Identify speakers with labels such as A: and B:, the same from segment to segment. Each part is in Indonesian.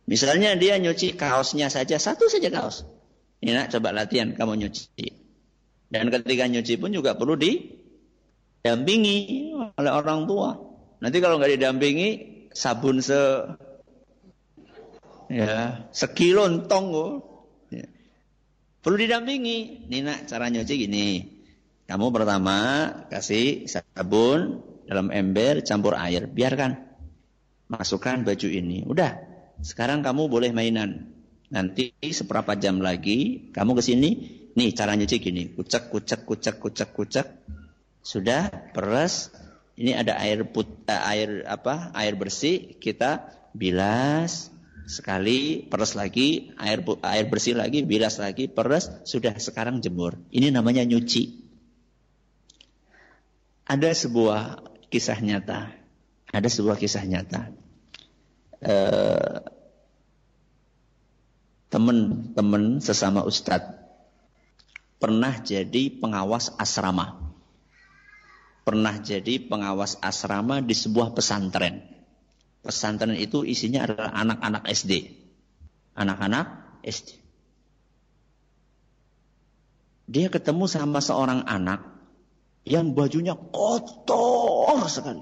A: Misalnya dia nyuci kaosnya saja, satu saja kaos. Ini nak, coba latihan kamu nyuci. Dan ketika nyuci pun juga perlu didampingi oleh orang tua. Nanti kalau nggak didampingi, sabun sekilo entong. Ya. Perlu didampingi. Ini nak, cara nyuci gini. Kamu pertama kasih sabun dalam ember, campur air. Biarkan. Masukkan baju ini. Udah. Sekarang kamu boleh mainan. Nanti seberapa jam lagi kamu ke sini. Nih cara nyuci gini. Kucek. Sudah peres. Ini ada air bersih. Kita bilas sekali, peres lagi, air bersih lagi, bilas lagi, peres. Sudah, sekarang jemur. Ini namanya nyuci. Ada sebuah kisah nyata. Teman-teman sesama ustadz pernah jadi pengawas asrama. Di sebuah pesantren. Pesantren itu isinya adalah anak-anak SD. Dia ketemu sama seorang anak yang bajunya kotor sekali.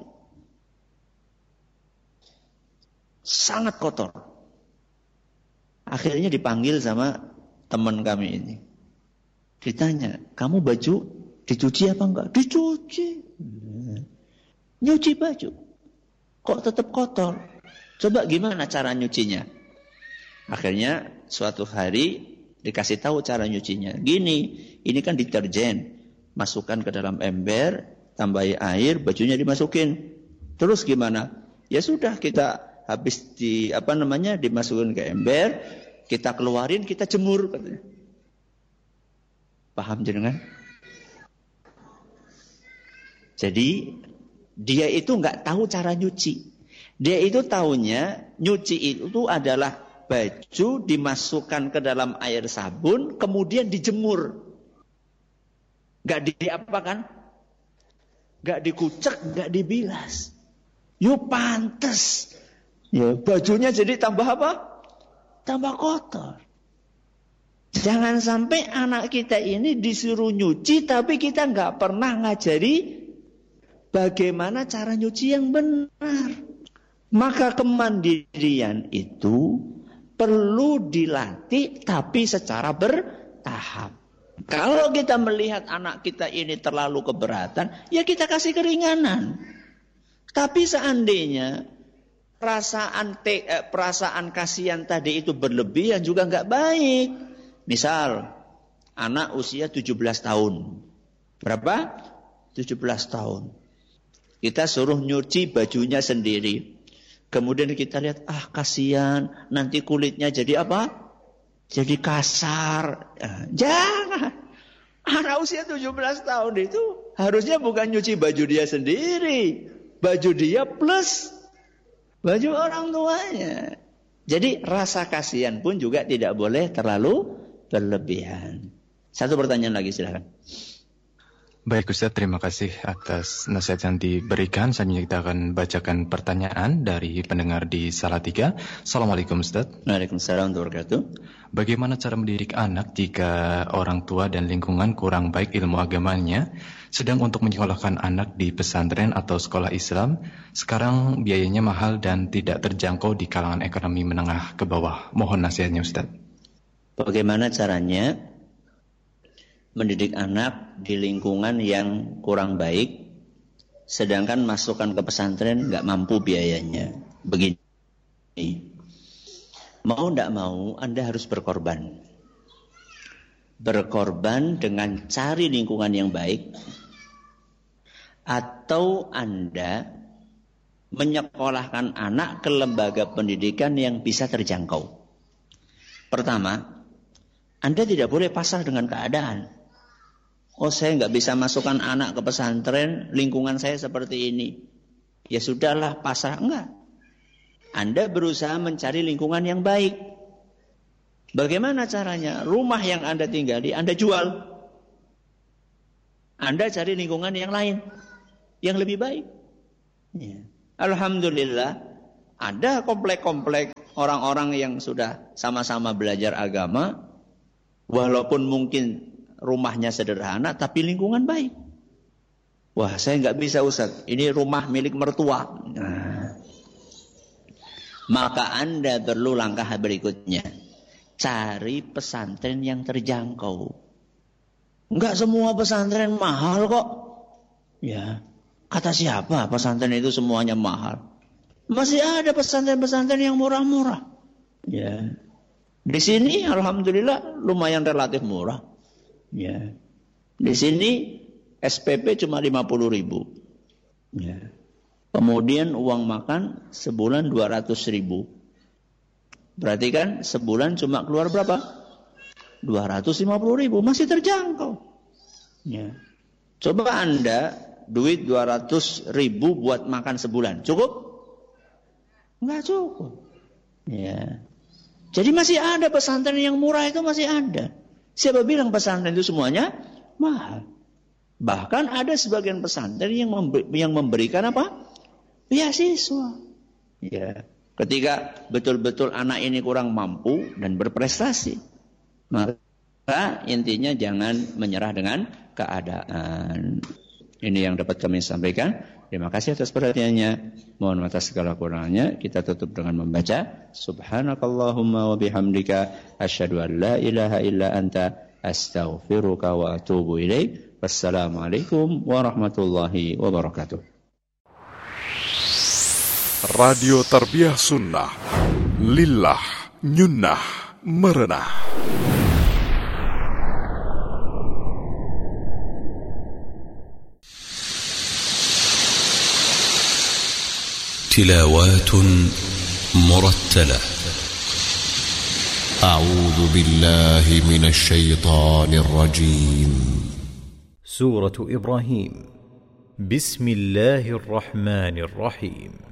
A: Sangat kotor. Akhirnya dipanggil sama teman kami ini. Ditanya, kamu baju dicuci apa enggak? Dicuci. Nyuci baju. Kok tetap kotor? Coba gimana cara nyucinya? Akhirnya suatu hari dikasih tahu cara nyucinya. Gini, ini kan deterjen. Masukkan ke dalam ember, tambahi air, bajunya dimasukin. Terus gimana? Ya sudah, kita habis dimasukin ke ember, kita keluarin, kita jemur, katanya. Paham jenengan? Jadi dia itu nggak tahu cara nyuci. Dia itu taunya nyuci itu adalah baju dimasukkan ke dalam air sabun, kemudian dijemur. Nggak diapakan? Nggak dikucek, nggak dibilas. Yo pantes. Ya, bajunya jadi tambah apa? Tambah kotor. Jangan sampai anak kita ini disuruh nyuci, tapi kita nggak pernah ngajari bagaimana cara nyuci yang benar. Maka kemandirian itu perlu dilatih, tapi secara bertahap. Kalau kita melihat anak kita ini terlalu keberatan, ya kita kasih keringanan. Tapi seandainya perasaan kasihan tadi itu berlebihan juga nggak baik. Misal, anak usia 17 tahun. Berapa? 17 tahun. Kita suruh nyuci bajunya sendiri. Kemudian kita lihat, kasihan, nanti kulitnya jadi apa? Jadi kasar. Jangan. Anak usia 17 tahun itu harusnya bukan nyuci baju dia sendiri. Baju dia plus baju orang tuanya. Jadi rasa kasihan pun juga tidak boleh terlalu berlebihan. Satu pertanyaan lagi, silakan.
B: Baik Ustaz, terima kasih atas nasihat yang diberikan. Selanjutnya kita akan bacakan pertanyaan dari pendengar di Salatiga. Assalamualaikum Ustaz.
A: Waalaikumsalam warahmatullahi wabarakatuh.
B: Bagaimana cara mendidik anak jika orang tua dan lingkungan kurang baik ilmu agamanya? Sedang untuk menyekolahkan anak di pesantren atau sekolah Islam, sekarang biayanya mahal dan tidak terjangkau di kalangan ekonomi menengah ke bawah. Mohon nasihatnya Ustaz.
A: Bagaimana caranya mendidik anak di lingkungan yang kurang baik, sedangkan masukkan ke pesantren nggak mampu biayanya? Begini, mau tidak mau Anda harus berkorban. Berkorban dengan cari lingkungan yang baik, atau Anda menyekolahkan anak ke lembaga pendidikan yang bisa terjangkau. Pertama, Anda tidak boleh pasrah dengan keadaan. Oh, saya nggak bisa masukkan anak ke pesantren, lingkungan saya seperti ini. Ya sudahlah, pasrah. Enggak. Anda berusaha mencari lingkungan yang baik. Bagaimana caranya? Rumah yang Anda tinggali, Anda jual. Anda cari lingkungan yang lain, yang lebih baik. Ya. Alhamdulillah, ada komplek-komplek orang-orang yang sudah sama-sama belajar agama, walaupun mungkin rumahnya sederhana, tapi lingkungan baik. Wah, saya nggak bisa Ustaz, ini rumah milik mertua. Nah, maka Anda perlu langkah berikutnya. Cari pesantren yang terjangkau. Enggak semua pesantren mahal kok. Ya, kata siapa pesantren itu semuanya mahal? Masih ada pesantren-pesantren yang murah-murah. Ya. Di sini alhamdulillah lumayan relatif murah. Ya. Di sini SPP cuma 50.000. Ya. Kemudian uang makan sebulan 200.000. Berarti kan sebulan cuma keluar berapa? 250.000, masih terjangkau. Ya. Coba Anda duit 200.000 buat makan sebulan, cukup? Enggak cukup. Ya. Jadi masih ada pesantren yang murah, itu masih ada. Siapa bilang pesantren itu semuanya mahal? Bahkan ada sebagian pesantren yang memberikan apa? Beasiswa. Ya. Ketika betul-betul anak ini kurang mampu dan berprestasi, maka intinya jangan menyerah dengan keadaan. Ini yang dapat kami sampaikan. Terima kasih atas perhatiannya. Mohon maaf atas segala kurangnya. Kita tutup dengan membaca Subhanakallahumma wa bihamdika asyhadu an la ilaha illa anta astaghfiruka wa atubu ilaik. Wassalamualaikum warahmatullahi wabarakatuh.
C: Radio Tarbiyah Sunnah Lillah Nyunnah Merenah.
D: تلاوات مرتلة. أعوذ بالله من الشيطان الرجيم.
E: سورة إبراهيم. بسم الله الرحمن الرحيم.